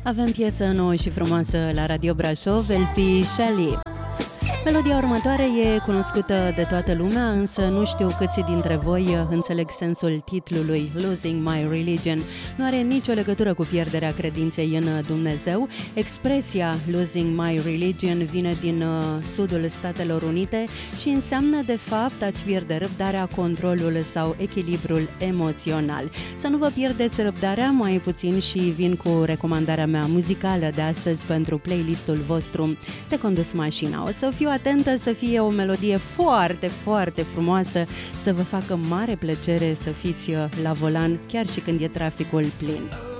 Avem piesă nouă și frumoasă la Radio Brașov, LP Shelly. Melodia următoare e cunoscută de toată lumea, însă nu știu câți dintre voi înțeleg sensul titlului Losing My Religion. Nu are nicio legătură cu pierderea credinței în Dumnezeu. Expresia Losing My Religion vine din sudul Statelor Unite și înseamnă de fapt a-ți pierde răbdarea, controlul sau echilibrul emoțional. Să nu vă pierdeți răbdarea, mai puțin, și vin cu recomandarea mea muzicală de astăzi pentru playlistul vostru de condus mașina. O să fiu atentă să fie o melodie foarte, foarte frumoasă, să vă facă mare plăcere să fiți la volan chiar și când e traficul plin.